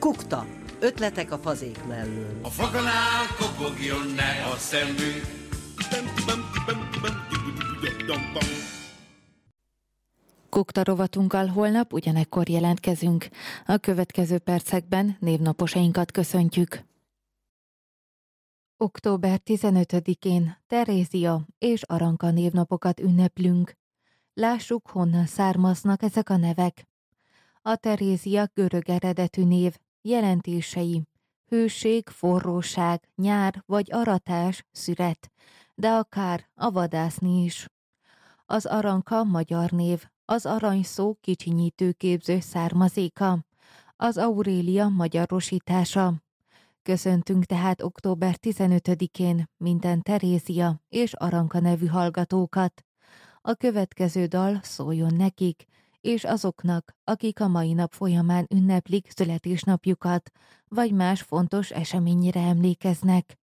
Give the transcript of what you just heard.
Kukta. Ötletek a fazék mellől. A fakanál kopogjon ne a szemünk. Kukta rovatunkkal holnap ugyanekkor jelentkezünk. A következő percekben névnaposainkat köszöntjük. Október 15-én Terézia és Aranka névnapokat ünneplünk. Lássuk, honnan származnak ezek a nevek. A Terézia görög eredetű név, jelentései: hőség, forróság, nyár vagy aratás, szüret, de akár a vadászni is. Az Aranka magyar név, az aranyszó kicsinyítőképző származéka, az Aurélia magyarosítása. Köszöntünk tehát október 15-én minden Terézia és Aranka nevű hallgatókat. A következő dal szóljon nekik, és azoknak, akik a mai nap folyamán ünneplik születésnapjukat, vagy más fontos eseményre emlékeznek.